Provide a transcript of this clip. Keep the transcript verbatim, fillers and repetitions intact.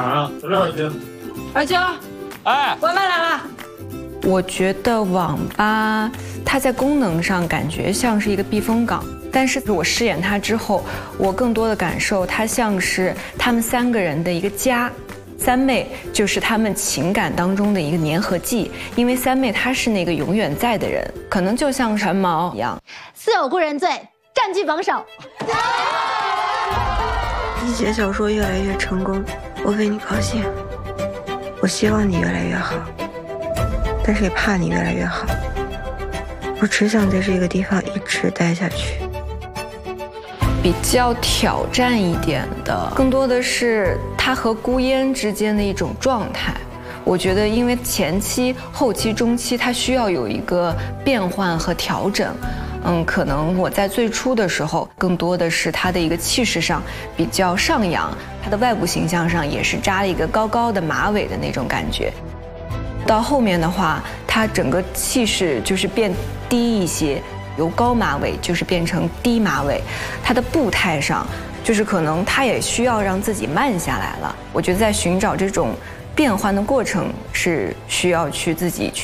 啊，走这儿去。 二舅， 哎， 外卖来了。 我觉得网吧它在功能上感觉像是一个避风港，但是我饰演它之后，我更多的感受它像是他们三个人的一个家。三妹就是他们情感当中的一个粘合剂，因为三妹她是那个永远在的人，可能就像陈毛一样。 似有故人醉，占据榜首。 你写小说越来越成功，我为你高兴。我希望你越来越好，但是也怕你越来越好。我只想在这个地方一直待下去。 比较挑战一点的，更多的是他和孤烟之间的一种状态。我觉得，因为前期、后期、中期，他需要有一个变换和调整。嗯，可能我在最初的时候，更多的是他的一个气势上比较上扬，他的外部形象上也是扎了一个高高的马尾的那种感觉。到后面的话，他整个气势就是变低一些。由高马尾就是变成低马尾，他的步态上就是可能他也需要让自己慢下来了。我觉得在寻找这种变换的过程是需要去自己去